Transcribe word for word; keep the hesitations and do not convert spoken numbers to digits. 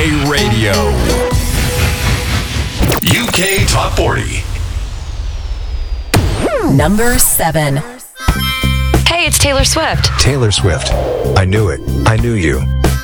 Radio. U K Top forty. Number seven. Hey, it's Taylor Swift. Taylor Swift. I knew it. I knew you.